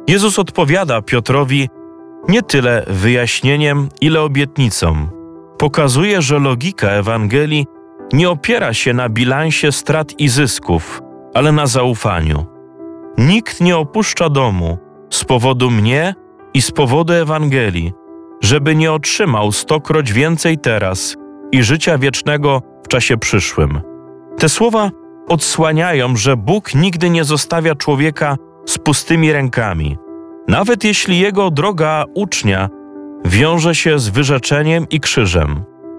Jezus odpowiada Piotrowi nie tyle wyjaśnieniem, ile obietnicą. Pokazuje, że logika Ewangelii nie opiera się na bilansie strat i zysków, ale na zaufaniu. Nikt nie opuszcza domu z powodu mnie i z powodu Ewangelii, żeby nie otrzymał 100-kroć więcej teraz i życia wiecznego w czasie przyszłym. Te słowa odsłaniają, że Bóg nigdy nie zostawia człowieka z pustymi rękami, nawet jeśli jego droga ucznia wiąże się z wyrzeczeniem i krzyżem.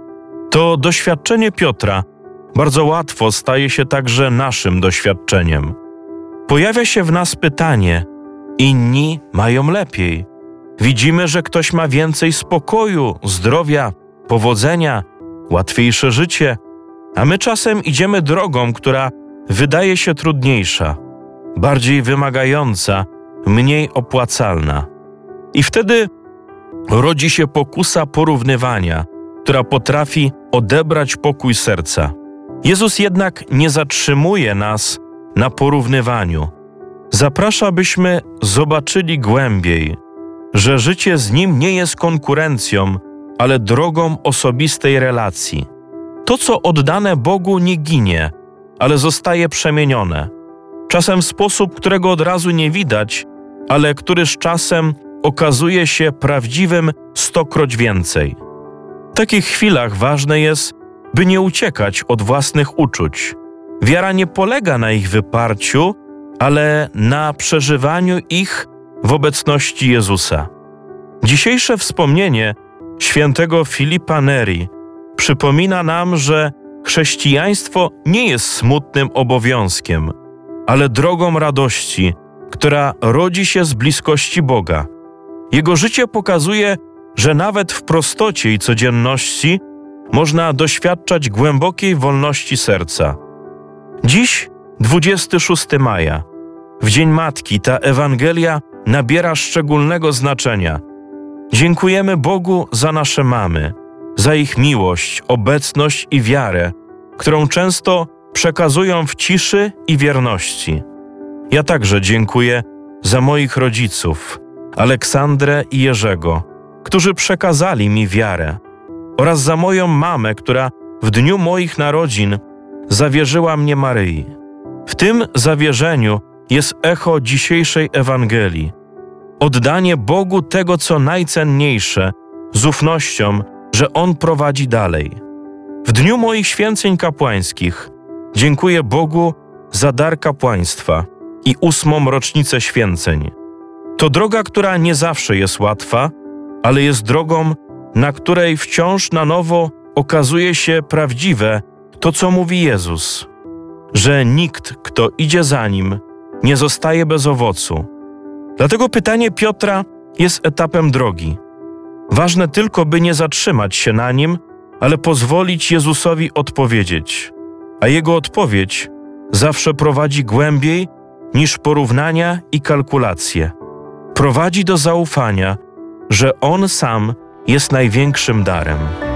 To doświadczenie Piotra bardzo łatwo staje się także naszym doświadczeniem. Pojawia się w nas pytanie: inni mają lepiej. Widzimy, że ktoś ma więcej spokoju, zdrowia, powodzenia, łatwiejsze życie, a my czasem idziemy drogą, która wydaje się trudniejsza, bardziej wymagająca, mniej opłacalna. I wtedy rodzi się pokusa porównywania, która potrafi odebrać pokój serca. Jezus jednak nie zatrzymuje nas na porównywaniu. Zaprasza, byśmy zobaczyli głębiej, że życie z Nim nie jest konkurencją, ale drogą osobistej relacji. To, co oddane Bogu, nie ginie, ale zostaje przemienione. Czasem w sposób, którego od razu nie widać, ale który z czasem okazuje się prawdziwym 100-kroć więcej. W takich chwilach ważne jest, by nie uciekać od własnych uczuć. Wiara nie polega na ich wyparciu, ale na przeżywaniu ich w obecności Jezusa. Dzisiejsze wspomnienie świętego Filipa Neri przypomina nam, że chrześcijaństwo nie jest smutnym obowiązkiem, ale drogą radości, która rodzi się z bliskości Boga. Jego życie pokazuje, że nawet w prostocie i codzienności można doświadczać głębokiej wolności serca. Dziś, 26 maja, w Dzień Matki, ta Ewangelia nabiera szczególnego znaczenia. Dziękujemy Bogu za nasze mamy, za ich miłość, obecność i wiarę, którą często przekazują w ciszy i wierności. Ja także dziękuję za moich rodziców, Aleksandrę i Jerzego, którzy przekazali mi wiarę, oraz za moją mamę, która w dniu moich narodzin zawierzyła mnie Maryi. W tym zawierzeniu jest echo dzisiejszej Ewangelii. Oddanie Bogu tego, co najcenniejsze, z ufnością, że On prowadzi dalej. W dniu moich święceń kapłańskich dziękuję Bogu za dar kapłaństwa i 8. rocznicę święceń. To droga, która nie zawsze jest łatwa, ale jest drogą, na której wciąż na nowo okazuje się prawdziwe to, co mówi Jezus, że nikt, kto idzie za Nim, nie zostaje bez owocu. Dlatego pytanie Piotra jest etapem drogi. Ważne tylko, by nie zatrzymać się na nim, ale pozwolić Jezusowi odpowiedzieć. A Jego odpowiedź zawsze prowadzi głębiej niż porównania i kalkulacje. Prowadzi do zaufania, że On sam jest największym darem.